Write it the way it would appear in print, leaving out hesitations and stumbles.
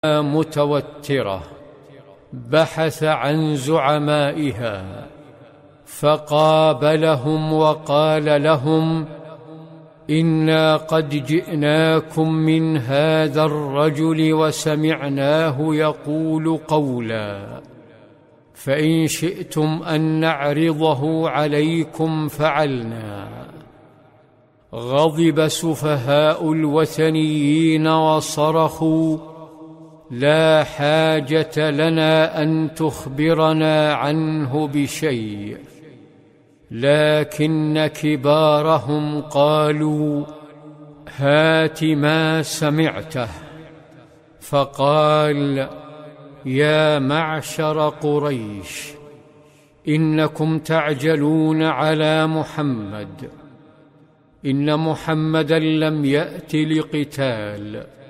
متوترة، بحث عن زعمائها فقابلهم وقال لهم: إنا قد جئناكم من هذا الرجل وسمعناه يقول قولا، فإن شئتم أن نعرضه عليكم فعلنا. غضب سفهاء الوثنيين وصرخوا: لا حاجة لنا أن تخبرنا عنه بشيء. لكن كبارهم قالوا: هات ما سمعته. فقال: يا معشر قريش، إنكم تعجلون على محمد، إن محمدا لم يأت لقتال،